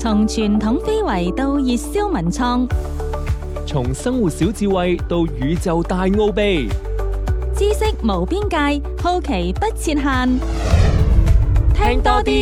從傳統非遺到熱銷文創， 從生活小智慧到宇宙大奧秘， 知識無邊界，好奇不設限。聽多啲，